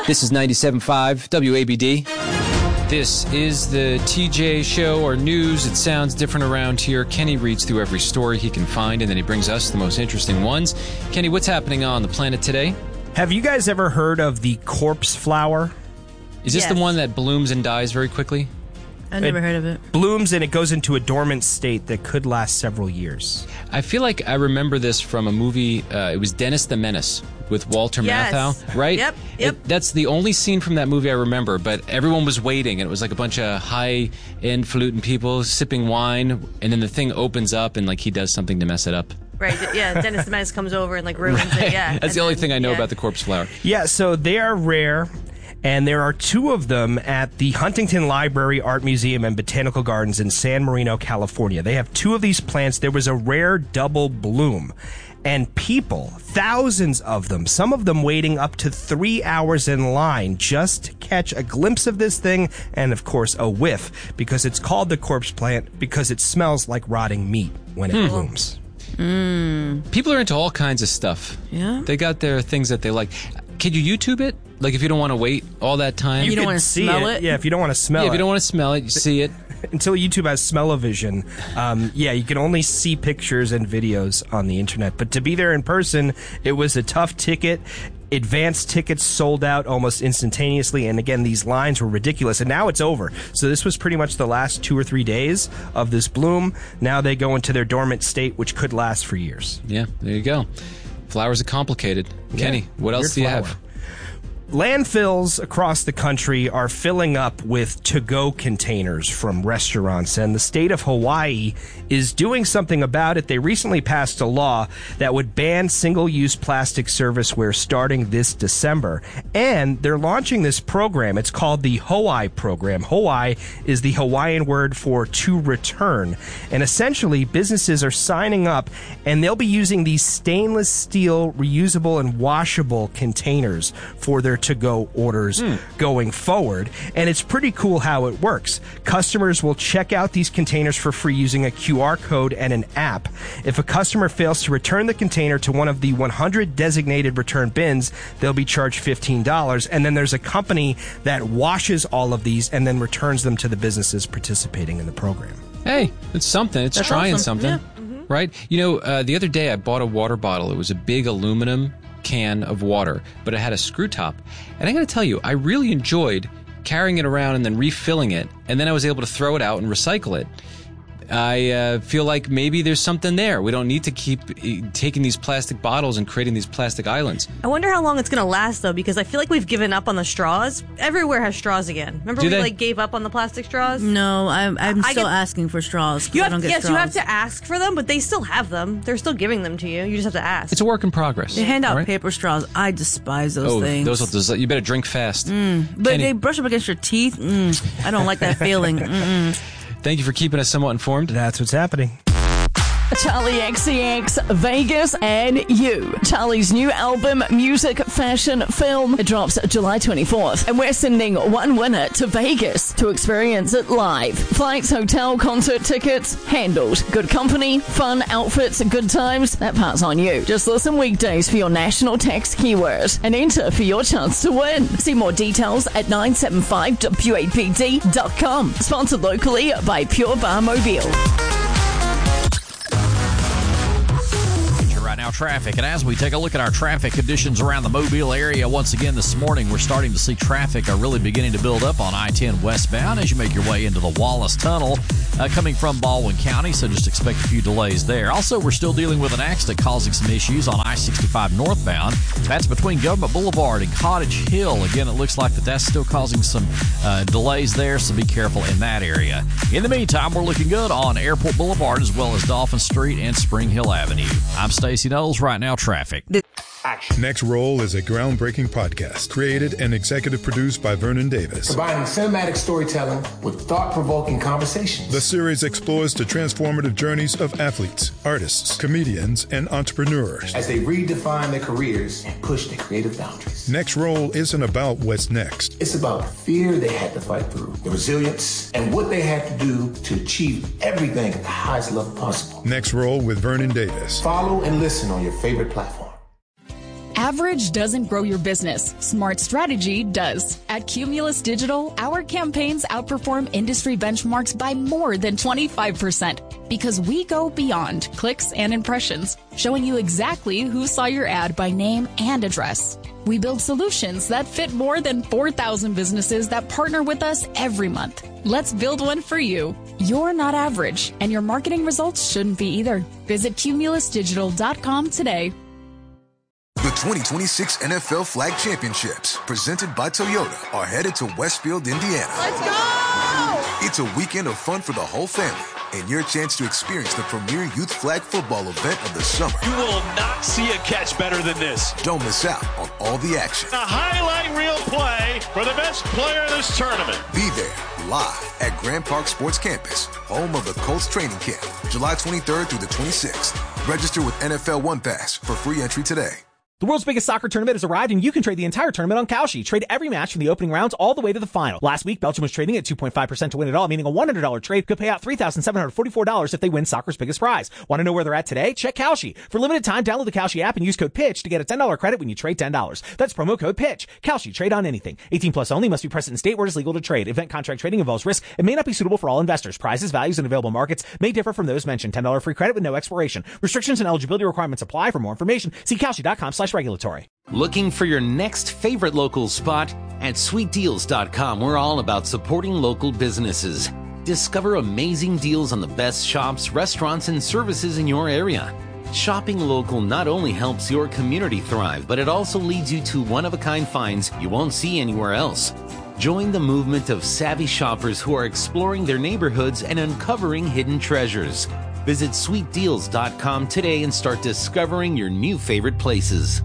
This is 97.5 WABD. This is the TJ Show, or news. It sounds different around here. Kenny reads through every story he can find, and then he brings us the most interesting ones. Kenny, what's happening on the planet today? Have you guys ever heard of the corpse flower? Is this the one that blooms and dies very quickly? I never heard of it. Blooms and it goes into a dormant state that could last several years. I feel like I remember this from a movie. It was Dennis the Menace with Walter Matthau, right? Yep. That's the only scene from that movie I remember, but everyone was waiting, and it was like a bunch of high-end falutin people sipping wine, and then the thing opens up, and like he does something to mess it up. Right, yeah, Dennis the Menace comes over and like ruins it, yeah. That's the only thing I know about the corpse flower. Yeah, so they are rare, and there are two of them at the Huntington Library, Art Museum, and Botanical Gardens in San Marino, California. They have two of these plants. There was a rare double bloom. And people, thousands of them, some of them waiting up to 3 hours in line just to catch a glimpse of this thing and, of course, a whiff, because it's called the corpse plant because it smells like rotting meat when it blooms. People are into all kinds of stuff. Yeah? They got their things that they like. Can you YouTube it? Like if you don't want to wait all that time? You don't can want to see smell it? Yeah, if you don't want to smell it. If you don't want to smell it, you see it. Until YouTube has smell-o-vision, you can only see pictures and videos on the internet. But to be there in person, it was a tough ticket. Advanced tickets sold out almost instantaneously, and again, these lines were ridiculous, and now it's over. So this was pretty much the last 2 or 3 days of this bloom. Now they go into their dormant state, which could last for years. Yeah, there you go. Flowers are complicated. Kenny, what else do you have? Landfills across the country are filling up with to-go containers from restaurants, and the state of Hawaii is doing something about it. They recently passed a law that would ban single-use plastic serviceware starting this December, and they're launching this program. It's called the Hawaii program. Hawaii is the Hawaiian word for to return, and essentially businesses are signing up, and they'll be using these stainless steel, reusable, and washable containers for their to-go orders going forward. And it's pretty cool how it works. Customers will check out these containers for free using a QR code and an app. If a customer fails to return the container to one of the 100 designated return bins, they'll be charged $15. And then there's a company that washes all of these and then returns them to the businesses participating in the program. Hey, it's something. It's trying awesome. something. Yeah. Right? You know, the other day I bought a water bottle. It was a big aluminum can of water, but it had a screw top. And I got to tell you, I really enjoyed carrying it around and then refilling it, and then I was able to throw it out and recycle it. I feel like maybe there's something there. We don't need to keep taking these plastic bottles and creating these plastic islands. I wonder how long it's going to last, though, because I feel like we've given up on the straws. Everywhere has straws again. Remember we gave up on the plastic straws? No, I'm still asking for straws. I don't get straws. You have to ask for them, but they still have them. They're still giving them to you. You just have to ask. It's a work in progress. They hand out paper straws. I despise those things. Those you better drink fast. But Kenny, they brush up against your teeth. I don't like that feeling. Thank you for keeping us somewhat informed. That's what's happening. Charlie XCX, Vegas, and You. Charlie's new album, Music, Fashion, Film, drops July 24th. And we're sending one winner to Vegas to experience it live. Flights, hotel, concert tickets, handled. Good company, fun, outfits, good times, that part's on you. Just listen weekdays for your national text keyword and enter for your chance to win. See more details at 975wapd.com. Sponsored locally by Pure Bar Mobile. Right now, traffic. And as we take a look at our traffic conditions around the Mobile area, once again this morning, we're starting to see traffic really beginning to build up on I-10 westbound as you make your way into the Wallace Tunnel coming from Baldwin County, so just expect a few delays there. Also, we're still dealing with an accident causing some issues on I-65 northbound. That's between Government Boulevard and Cottage Hill. Again, it looks like that's still causing some delays there, so be careful in that area. In the meantime, we're looking good on Airport Boulevard as well as Dolphin Street and Spring Hill Avenue. I'm Stacey Knowles. Right now, traffic. Next Roll is a groundbreaking podcast created and executive produced by Vernon Davis. Combining cinematic storytelling with thought-provoking conversations. The series explores the transformative journeys of athletes, artists, comedians, and entrepreneurs as they redefine their careers and push their creative boundaries. Next Roll isn't about what's next. It's about the fear they had to fight through, the resilience, and what they had to do to achieve everything at the highest level possible. Next Roll with Vernon Davis. Follow and listen on your favorite platform. Average doesn't grow your business. Smart strategy does. At Cumulus Digital, our campaigns outperform industry benchmarks by more than 25% because we go beyond clicks and impressions, showing you exactly who saw your ad by name and address. We build solutions that fit more than 4,000 businesses that partner with us every month. Let's build one for you. You're not average, and your marketing results shouldn't be either. Visit cumulusdigital.com today. The 2026 NFL Flag Championships, presented by Toyota, are headed to Westfield, Indiana. Let's go! It's a weekend of fun for the whole family, and your chance to experience the premier youth flag football event of the summer. You will not see a catch better than this. Don't miss out on all the action. A highlight reel play for the best player in this tournament. Be there, live at Grand Park Sports Campus, home of the Colts training camp, July 23rd through the 26th. Register with NFL One Pass for free entry today. The world's biggest soccer tournament has arrived, and you can trade the entire tournament on Kalshi. Trade every match from the opening rounds all the way to the final. Last week, Belgium was trading at 2.5% to win it all, meaning a $100 trade could pay out $3,744 if they win soccer's biggest prize. Want to know where they're at today? Check Kalshi. For limited time, download the Kalshi app and use code PITCH to get a $10 credit when you trade $10. That's promo code PITCH. Kalshi. Trade on anything. 18 plus only. Must be present in state where it is legal to trade. Event contract trading involves risk and may not be suitable for all investors. Prizes, values, and available markets may differ from those mentioned. $10 free credit with no expiration. Restrictions and eligibility requirements apply. For more information, see Kalshi.com/regulatory. Looking for your next favorite local spot? At sweetdeals.com, we're all about supporting local businesses. Discover amazing deals on the best shops, restaurants, and services in your area. Shopping local not only helps your community thrive, but it also leads you to one-of-a-kind finds you won't see anywhere else. Join the movement of savvy shoppers who are exploring their neighborhoods and uncovering hidden treasures. Visit sweetdeals.com today and start discovering your new favorite places.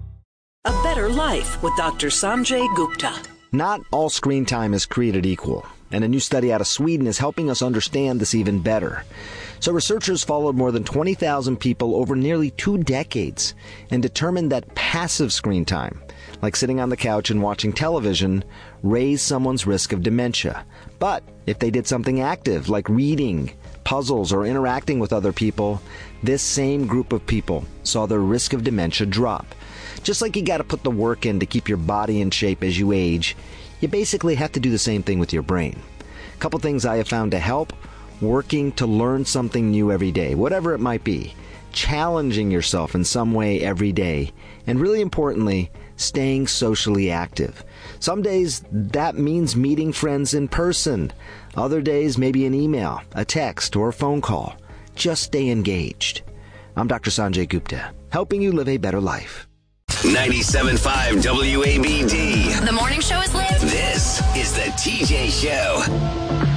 A better life with Dr. Sanjay Gupta. Not all screen time is created equal, and a new study out of Sweden is helping us understand this even better. So researchers followed more than 20,000 people over nearly 2 decades and determined that passive screen time, like sitting on the couch and watching television, raised someone's risk of dementia. But if they did something active, like reading, puzzles, or interacting with other people, this same group of people saw their risk of dementia drop. Just like you got to put the work in to keep your body in shape as you age, you basically have to do the same thing with your brain. A couple things I have found to help: working to learn something new every day, whatever it might be, challenging yourself in some way every day, and really importantly, staying socially active. Some days that means meeting friends in person. Other days maybe an email, a text, or a phone call. Just stay engaged. I'm Dr. Sanjay Gupta, helping you live a better life. 97.5 WABD. The morning show is lit. This is the TJ Show.